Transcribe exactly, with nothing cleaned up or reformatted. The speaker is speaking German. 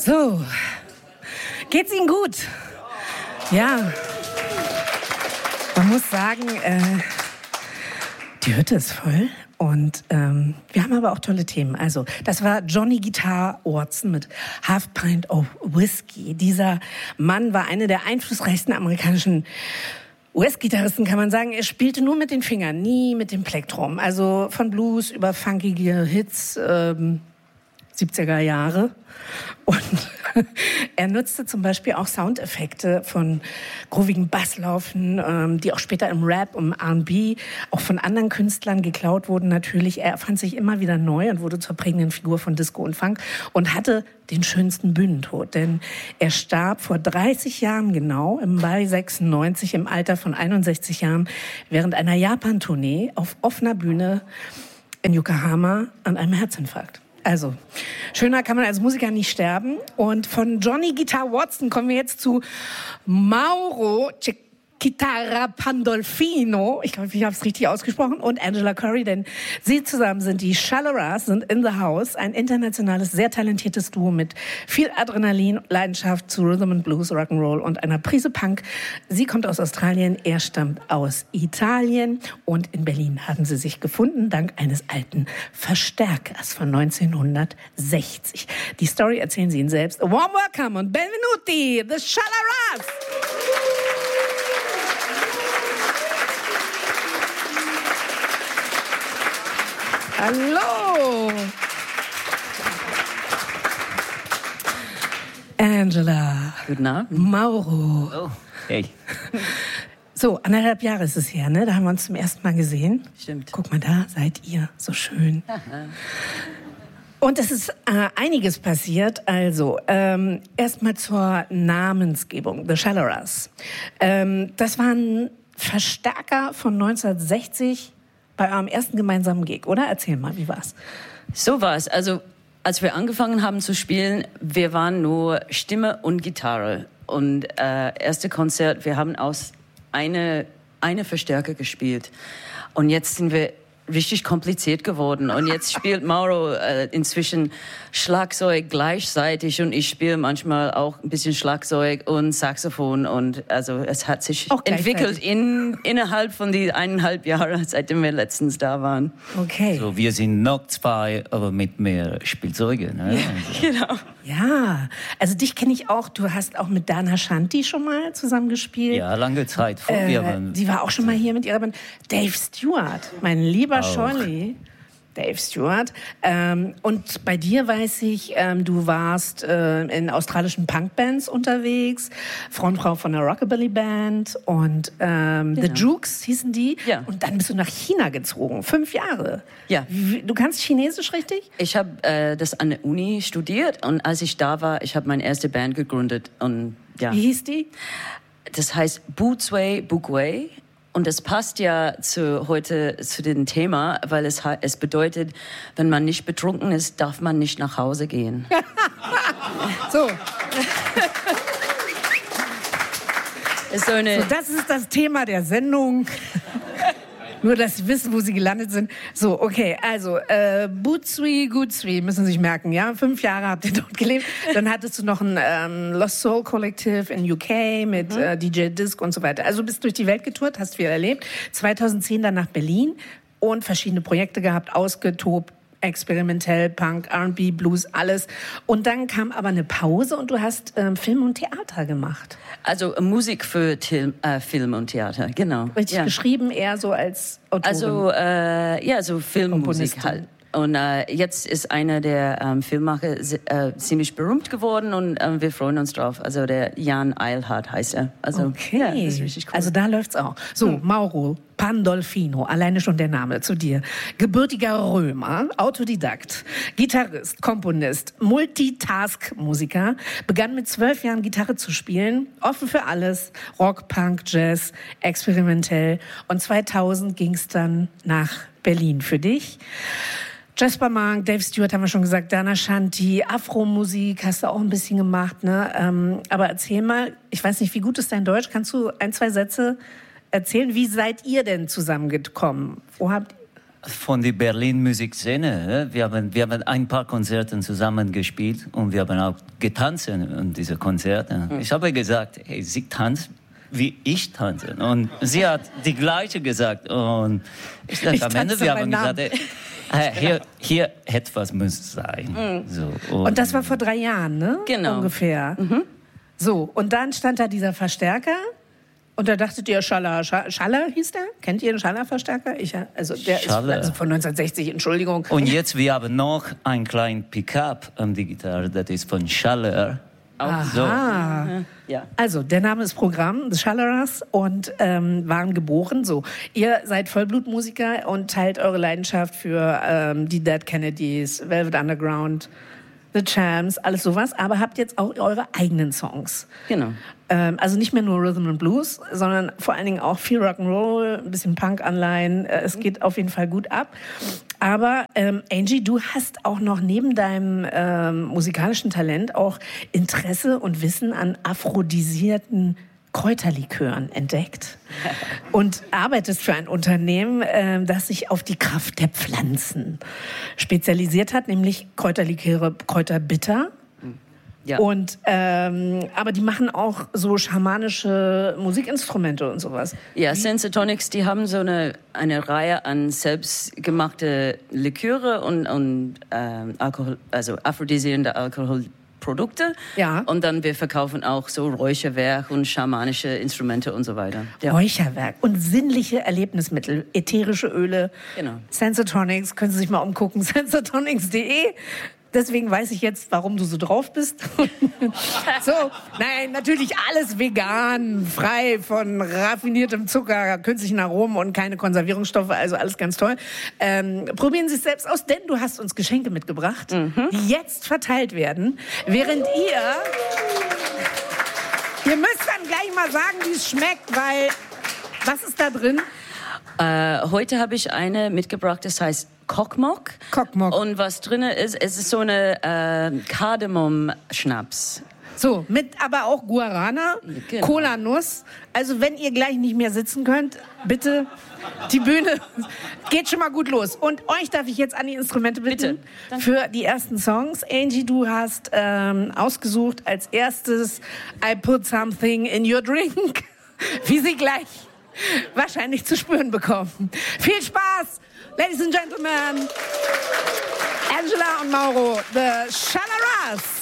So, geht's Ihnen gut? Ja, man muss sagen, äh, die Hütte ist voll und ähm, wir haben aber auch tolle Themen. Also, das war Johnny Guitar Watson mit Half Pint of Whiskey. Dieser Mann war einer der einflussreichsten amerikanischen U S-Gitarristen, kann man sagen. Er spielte nur mit den Fingern, nie mit dem Plektrum. Also von Blues über funkige Hits, ähm, siebziger Jahre. Und er nutzte zum Beispiel auch Soundeffekte von groovigen Basslaufen, ähm, die auch später im Rap, im R und B, auch von anderen Künstlern geklaut wurden natürlich. Er erfand sich immer wieder neu und wurde zur prägenden Figur von Disco und Funk und hatte den schönsten Bühnentod. Denn er starb vor dreißig Jahren genau, im Mai sechsundneunzig, im Alter von einundsechzig Jahren, während einer Japan-Tournee auf offener Bühne in Yokohama an einem Herzinfarkt. Also, schöner kann man als Musiker nicht sterben. Und von Johnny Guitar Watson kommen wir jetzt zu Mauro Chitarra Pandolfino. Ich glaube, ich habe es richtig ausgesprochen. Und Angela Curry, denn sie zusammen sind die Shalaras, sind in the house. Ein internationales, sehr talentiertes Duo mit viel Adrenalin, Leidenschaft zu Rhythm and Blues, Rock'n'Roll und einer Prise Punk. Sie kommt aus Australien, er stammt aus Italien. Und in Berlin haben sie sich gefunden, dank eines alten Verstärkers von neunzehnhundertsechzig. Die Story erzählen sie Ihnen selbst. A warm welcome und benvenuti, the Shalaras! Hallo! Angela. Guten Abend. Mauro. Oh, hey. So, anderthalb Jahre ist es her, ne? Da haben wir uns zum ersten Mal gesehen. Stimmt. Guck mal, da seid ihr, so schön. Und es ist äh, einiges passiert. Also, ähm, erstmal zur Namensgebung, The Shalaras. Ähm, das war ein Verstärker von neunzehnhundertsechzig bei eurem ersten gemeinsamen Gig, oder? Erzähl mal, wie war's? So war's. Also, als wir angefangen haben zu spielen, wir waren nur Stimme und Gitarre. Und äh, erste Konzert, wir haben aus eine, eine Verstärker gespielt. Und jetzt sind wir richtig kompliziert geworden. Und jetzt spielt Mauro äh, inzwischen Schlagzeug gleichzeitig und ich spiele manchmal auch ein bisschen Schlagzeug und Saxophon. Und also es hat sich entwickelt in, innerhalb von die eineinhalb Jahre, seitdem wir letztens da waren. Okay. So, wir sind noch zwei, aber mit mehr Spielzeugen. Ne? Ja, genau. Ja, also dich kenne ich auch. Du hast auch mit Dana Shanti schon mal zusammengespielt. Ja, lange Zeit vor äh, wir. Sie war auch schon mal hier mit ihrer Band. Dave Stewart, mein lieber auch. Scholli. Dave Stewart. Ähm, und bei dir weiß ich, ähm, du warst äh, in australischen Punkbands unterwegs, Frontfrau von einer Rockabilly-Band und ähm, genau. The Jukes hießen die. Ja. Und dann bist du nach China gezogen, fünf Jahre. Ja. Wie, du kannst Chinesisch richtig? Ich habe äh, das an der Uni studiert und als ich da war, ich habe meine erste Band gegründet. Und, ja. Wie hieß die? Das heißt Buzui Bukwei. Und das passt ja zu heute zu dem Thema, weil es, es bedeutet, wenn man nicht betrunken ist, darf man nicht nach Hause gehen. So. Ist so eine So, das ist das Thema der Sendung. Nur, dass Sie wissen, wo Sie gelandet sind. So, okay, also, äh, Buzui Guzui, müssen Sie sich merken, ja? Fünf Jahre habt ihr dort gelebt. Dann hattest du noch ein ähm, Lost Soul Collective in U K mit mhm. äh, D J Disc und so weiter. Also, bist durch die Welt getourt, hast viel erlebt. zweitausendzehn dann nach Berlin und verschiedene Projekte gehabt, ausgetobt, experimentell, Punk, R und B, Blues, alles. Und dann kam aber eine Pause und du hast ähm, Film und Theater gemacht. Also Musik für Til- äh, Film und Theater, genau. Richtig ja. geschrieben, eher so als Autorin. Also äh, ja, so Filmmusik Komponistin. halt. Und äh, jetzt ist einer der ähm, Filmemacher äh, ziemlich berühmt geworden und äh, wir freuen uns drauf. Also der Jan Eilhardt heißt er. Also, okay, ja, das ist richtig cool. Also da läuft's auch. So, hm. Mauro Pandolfino, alleine schon der Name zu dir. Gebürtiger Römer, Autodidakt, Gitarrist, Komponist, Multitask-Musiker, begann mit zwölf Jahren Gitarre zu spielen, offen für alles, Rock, Punk, Jazz, experimentell. Und zweitausend ging's dann nach Berlin für dich. Jasper Monk, Dave Stewart haben wir schon gesagt, Dana Shanti, Afro-Musik hast du auch ein bisschen gemacht, ne? Ähm, aber erzähl mal, ich weiß nicht, wie gut ist dein Deutsch? Kannst du ein, zwei Sätze erzählen? Wie seid ihr denn zusammengekommen? Wo habt von der Berlin-Musikszene. Wir haben, wir haben ein paar Konzerte zusammen gespielt und wir haben auch getanzt in diesen Konzerten. Mhm. Ich habe gesagt, hey, sie tanzt, wie ich tanze. Und sie hat die gleiche gesagt. Und ich denke, am Ende, wir haben gesagt, hey, hier, hier etwas muss sein. Mhm. So, und, und das war vor drei Jahren, ne? Genau. Ungefähr. Mhm. So, und dann stand da dieser Verstärker. Und da dachtet ihr, Schaller, Schaller hieß der? Kennt ihr den Schaller-Verstärker? Ich, also der Schaller. ist also von neunzehnhundertsechzig, Entschuldigung. Und jetzt, wir haben noch einen kleinen Pickup am Gitarre, das ist von Schaller. Aha. So. Ja. Also, der Name ist Programm, The Schalleras, und ähm, waren geboren. So, ihr seid Vollblutmusiker und teilt eure Leidenschaft für ähm, die Dead Kennedys, Velvet Underground, The Champs, alles sowas, aber habt jetzt auch eure eigenen Songs. Genau. Ähm, also nicht mehr nur Rhythm and Blues, sondern vor allen Dingen auch viel Rock'n'Roll, ein bisschen Punk-Anleihen. Äh, es geht auf jeden Fall gut ab. Aber ähm, Angie, du hast auch noch neben deinem ähm, musikalischen Talent auch Interesse und Wissen an aphrodisierten Kräuterlikören entdeckt und arbeitest für ein Unternehmen, äh, das sich auf die Kraft der Pflanzen spezialisiert hat, nämlich Kräuterliköre, Kräuterbitter. Ja. Und ähm, aber die machen auch so schamanische Musikinstrumente und sowas. Ja, Sensatonics, die haben so eine eine Reihe an selbstgemachte Liköre und und ähm, Alkohol, also aphrodisierende Alkoholprodukte. Ja. Und dann wir verkaufen auch so Räucherwerk und schamanische Instrumente und so weiter. Ja. Räucherwerk und sinnliche Erlebnismittel, ätherische Öle. Genau. Sensatonics, können Sie sich mal umgucken, sensatonics punkt de. Deswegen weiß ich jetzt, warum du so drauf bist. So, nein, natürlich alles vegan, frei von raffiniertem Zucker, künstlichen Aromen und keine Konservierungsstoffe, also alles ganz toll. Ähm, probieren Sie es selbst aus, denn du hast uns Geschenke mitgebracht, mhm. die jetzt verteilt werden, während ihr... Ihr müsst dann gleich mal sagen, wie es schmeckt, weil... Was ist da drin? Äh, heute habe ich eine mitgebracht, das heißt Kokmok. Kokmok. Und was drin ist, es ist so eine äh, Kardamom-Schnaps. So, mit aber auch Guarana, genau. Cola-Nuss. Also wenn ihr gleich nicht mehr sitzen könnt, bitte, die Bühne geht schon mal gut los. Und euch darf ich jetzt an die Instrumente bitten für die ersten Songs. Angie, du hast ähm, ausgesucht als erstes I Put Something in Your Drink, wie sie gleich wahrscheinlich zu spüren bekommen. Viel Spaß, Ladies and Gentlemen, Angela und Mauro, The Schalleras.